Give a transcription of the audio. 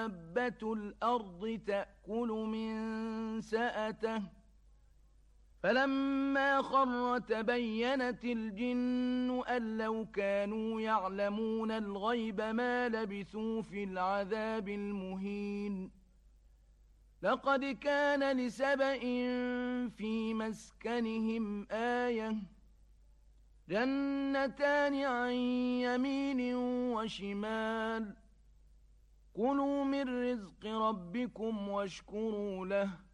دابة الأرض تأكل من سأته فلما خر تبينت الجن أن لو كانوا يعلمون الغيب ما لبثوا في العذاب المهين لقد كان لسبإ في مسكنهم آية جنتان عن يمين وشمال كلوا من رزق ربكم واشكروا له